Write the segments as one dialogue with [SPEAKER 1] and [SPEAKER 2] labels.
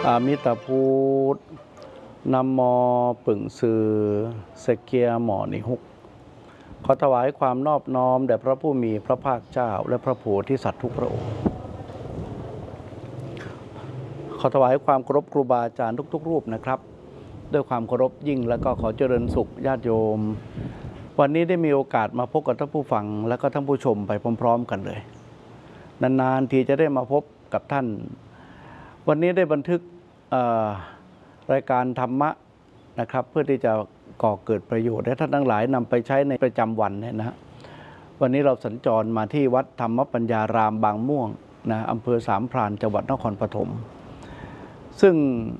[SPEAKER 1] อามิตาพุทธนะโมปึ่งซือสเกียหมอนิฮุกขอถวายความนอบน้อมแด่พระผู้มีพระภาคเจ้าและพระโพธิสัตว์ทุกพระองค์ขอถวายความเคารพครูบาอาจารย์ทุกๆรูปนะครับด้วยความเคารพยิ่งแล้วก็ขอเจริญสุขญาติโยมวันนี้ได้มีโอกาสมาพบกับท่านผู้ฟังและก็ท่านผู้ชมไปพร้อมๆกันเลยนานๆทีจะได้มาพบกับท่านวันนี้ได้บันทึกรายการธรรมะนะครับเพื่อที่จะก่อเกิดประโยชน์ให้ท่านทั้งหลายนำไปใช้ในประจำวันเนี่ยนะวันนี้เราสัญจรมาที่วัดธรรมปัญญารามบางม่วงนะอำเภอสามพรานจังหวัดนครปฐมซึ่ง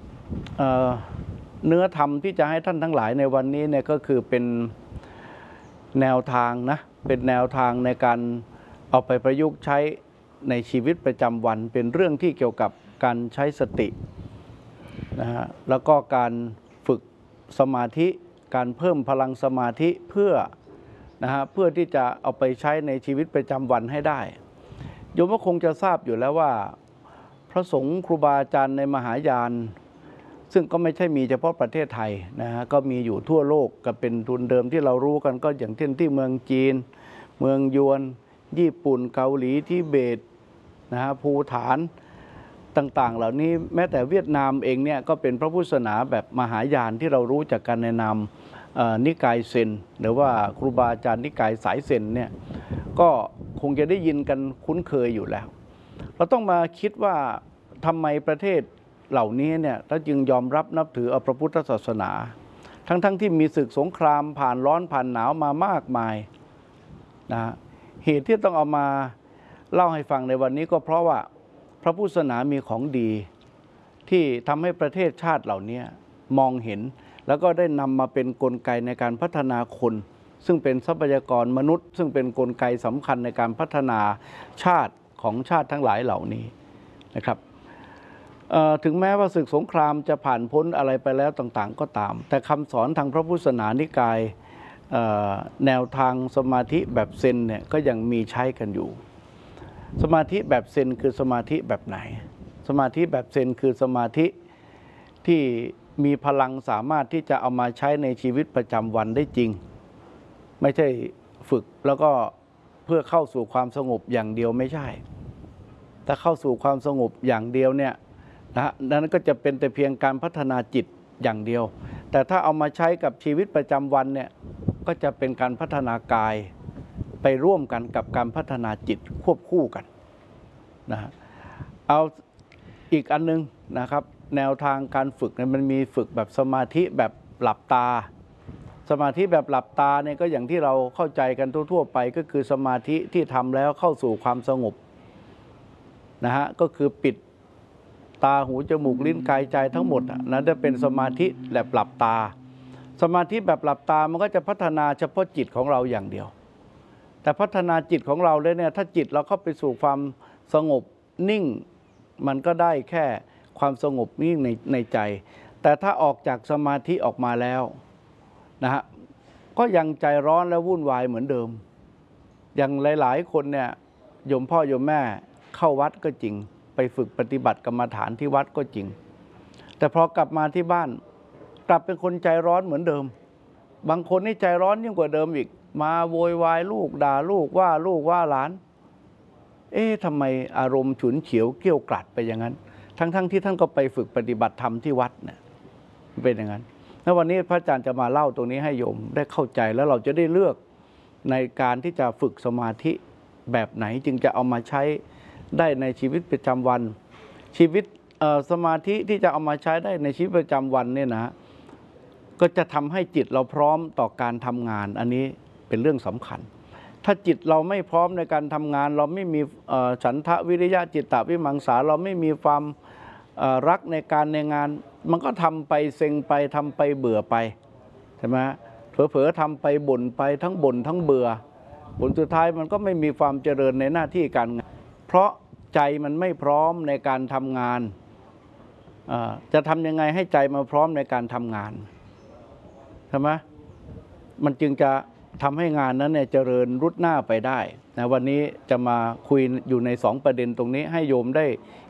[SPEAKER 1] เนื้อธรรมที่จะให้ท่านทั้งหลายในวันนี้เนี่ยก็คือเป็นแนวทางนะเป็นแนวทางในการเอาไปประยุกต์ใช้ในชีวิตประจำวันเป็นเรื่องที่เกี่ยวกับการใช้สตินะฮะแล้วก็การฝึกสมาธิการเพิ่มพลังสมาธิเพื่อที่จะเอาไปใช้ในชีวิตประจำวันให้ได้โยมก็คงจะทราบอยู่แล้วว่าพระสงฆ์ครูบาอาจารย์ในมหายานซึ่งก็ไม่ใช่มีเฉพาะประเทศไทยนะฮะก็มีอยู่ทั่วโลกก็เป็นทุนเดิมที่เรารู้กันก็อย่างเช่นที่เมืองจีนเมืองยวนญี่ปุ่นเกาหลีทิเบตนะฮะภูฏานต่างๆเหล่านี้แม้แต่เวียดนามเองเนี่ยก็เป็นพระพุทธศาสนาแบบมหายานที่เรารู้จักกันในนามนิกายเซนหรือว่าครูบาอาจารย์นิกายสายเซนเนี่ยก็คงจะได้ยินกันคุ้นเคยอยู่แล้วเราต้องมาคิดว่าทำไมประเทศเหล่านี้เนี่ยถ้าจึงยอมรับนับถือพระพุทธศาสนาทั้งที่มีศึกสงครามผ่านร้อนผ่านหนาวมามากมายนะเหตุที่ต้องเอามาเล่าให้ฟังในวันนี้ก็เพราะว่าพระพุทธศาสนามีของดีที่ทำให้ประเทศชาติเหล่านี้มองเห็นแล้วก็ได้นำมาเป็นกลไกในการพัฒนาคนซึ่งเป็นทรัพยากรมนุษย์ซึ่งเป็นกลไกสำคัญในการพัฒนาชาติของชาติทั้งหลายเหล่านี้นะครับถึงแม้ว่าศึกสงครามจะผ่านพ้นอะไรไปแล้วต่างๆก็ตามแต่คำสอนทางพระพุทธศาสนานิกายแนวทางสมาธิแบบเซนเนี่ยก็ยังมีใช้กันอยู่สมาธิแบบเซนคือสมาธิแบบไหนสมาธิแบบเซนคือสมาธิที่มีพลังสามารถที่จะเอามาใช้ในชีวิตประจำวันได้จริงไม่ใช่ฝึกแล้วก็เพื่อเข้าสู่ความสงบอย่างเดียวไม่ใช่ถ้าเข้าสู่ความสงบอย่างเดียวเนี่ยนั้นก็จะเป็นแต่เพียงการพัฒนาจิตอย่างเดียวแต่ถ้าเอามาใช้กับชีวิตประจำวันเนี่ยก็จะเป็นการพัฒนากายไปร่วมกันกับการพัฒนาจิตควบคู่กันนะเอาอีกอันนึงนะครับแนวทางการฝึกเนี่ยมันมีฝึกแบบสมาธิแบบหลับตาสมาธิแบบหลับตาเนี่ยก็อย่างที่เราเข้าใจกันทั่วๆไปก็คือสมาธิที่ทำแล้วเข้าสู่ความสงบนะฮะก็คือปิดตาหูจมูกลิ้นกายใจทั้งหมดนั้นจะเป็นสมาธิแบบหลับตาสมาธิแบบหลับตามันก็จะพัฒนาเฉพาะจิตของเราอย่างเดียวแต่พัฒนาจิตของเราเลยเนี่ยถ้าจิตเราเข้าไปสู่ความสงบนิ่งมันก็ได้แค่ความสงบนิ่งในใจแต่ถ้าออกจากสมาธิออกมาแล้วนะฮะก็ยังใจร้อนและวุ่นวายเหมือนเดิมอย่างหลายๆคนเนี่ยโยมพ่อโยมแม่เข้าวัดก็จริงไปฝึกปฏิบัติกรรมฐานที่วัดก็จริงแต่พอกลับมาที่บ้านกลับเป็นคนใจร้อนเหมือนเดิมบางคนนี่ใจร้อนยิ่งกว่าเดิมอีกมาโวยวายลูกด่าลูกว่าหลานทำไมอารมณ์ฉุนเฉียวเกรี้ยวกราดไปอย่างนั้นทั้งที่ท่านก็ไปฝึกปฏิบัติธรรมที่วัดเนี่ยเป็นอย่างนั้นแล้ววันนี้พระอาจารย์จะมาเล่าตรงนี้ให้โยมได้เข้าใจแล้วเราจะได้เลือกในการที่จะฝึกสมาธิแบบไหนจึงจะเอามาใช้ได้ในชีวิตประจำวันชีวิตสมาธิที่จะเอามาใช้ได้ในชีวิตประจำวันเนี่ยนะก็จะทำให้จิตเราพร้อมต่อการทำงานอันนี้เป็นเรื่องสำคัญถ้าจิตเราไม่พร้อมในการทำงานเราไม่มีฉันทะวิริยะจิตตวิมังสาเราไม่มีความรักในการในงานมันก็ทำไปเซ็งไปทำไปเบื่อไปใช่ไหมเผลอๆทำไปบ่นไปทั้งบ่นทั้งเบื่อผลสุดท้ายมันก็ไม่มีความเจริญในหน้าที่การงานเพราะใจมันไม่พร้อมในการทำงานจะทำยังไงให้ใจมาพร้อมในการทำงานใช่ไหมมันจึงจะทำให้งานนั้นเนี่ยเจริญรุดหน้าไปได้นะวันนี้จะมาคุยอยู่ใน2ประเด็นตรงนี้ให้โยมได้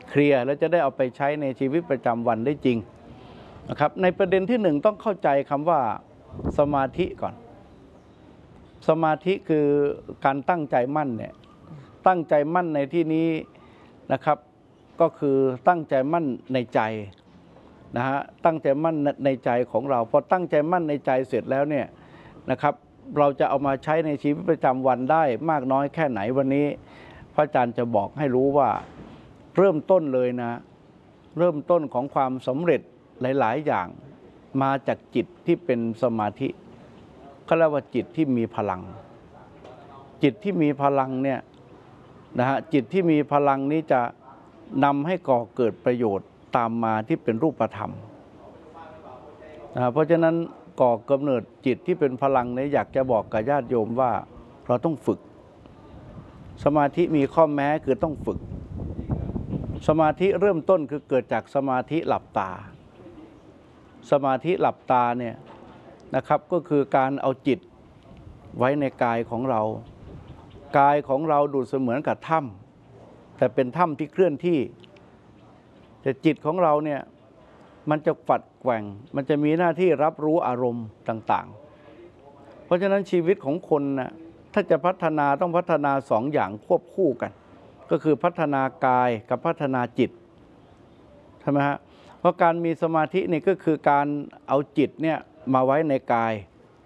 [SPEAKER 1] เคลียร์และจะได้เอาไปใช้ในชีวิตประจำวันได้จริงนะครับในประเด็นที่หนึ่งต้องเข้าใจคำว่าสมาธิก่อนสมาธิคือการตั้งใจมั่นเนี่ยตั้งใจมั่นในที่นี้นะครับก็คือตั้งใจมั่นในใจนะฮะตั้งใจมั่นในใจของเราพอตั้งใจมั่นในใจเสร็จแล้วเนี่ยนะครับเราจะเอามาใช้ในชีวิตประจำวันได้มากน้อยแค่ไหนวันนี้พระอาจารย์จะบอกให้รู้ว่าเริ่มต้นเลยนะเริ่มต้นของความสำเร็จหลายๆอย่างมาจากจิตที่เป็นสมาธิก็เรียกว่าจิตที่มีพลังจิตที่มีพลังเนี่ยนะฮะจิตที่มีพลังนี้จะนำให้ก่อเกิดประโยชน์ตามมาที่เป็นรูปธรรมเพราะฉะนั้นก่อกำเนิดจิตที่เป็นพลังเนี่ยอยากจะบอกกับญาติโยมว่าเราต้องฝึกสมาธิมีข้อแม้คือต้องฝึกสมาธิเริ่มต้นคือเกิดจากสมาธิหลับตาสมาธิหลับตาเนี่ยนะครับก็คือการเอาจิตไว้ในกายของเรากายของเราดูเสมือนกับถ้ำแต่เป็นถ้ำที่เคลื่อนที่แต่จิตของเราเนี่ยมันจะฝัดแกว่งมันจะมีหน้าที่รับรู้อารมณ์ต่างๆเพราะฉะนั้นชีวิตของคนนะถ้าจะพัฒนาต้องพัฒนาสองอย่างควบคู่กันก็คือพัฒนากายกับพัฒนาจิตใช่ไหมฮะเพราะการมีสมาธินี่ก็คือการเอาจิตเนี่ยมาไว้ในกาย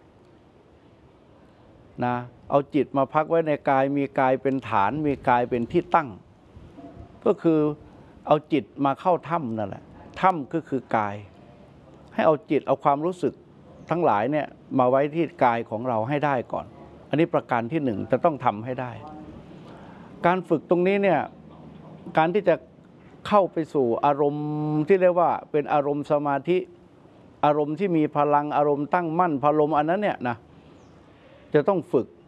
[SPEAKER 1] นะเอาจิตมาพักไว้ในกายมีกายเป็นฐานมีกายเป็นที่ตั้งก็คือเอาจิตมาเข้าถ้ำนั่นแหละถ้ำก็คือกายให้เอาจิตเอาความรู้สึกทั้งหลายเนี่ยมาไว้ที่กายของเราให้ได้ก่อนอันนี้ประการที่หนึ่งจะต้องทำให้ได้การฝึกตรงนี้เนี่ยการที่จะเข้าไปสู่อารมณ์ที่เรียกว่าเป็นอารมณ์สมาธิอารมณ์ที่มีพลังอารมณ์ตั้งมั่นพลังอันนั้นเนี่ยนะจะต้องฝึก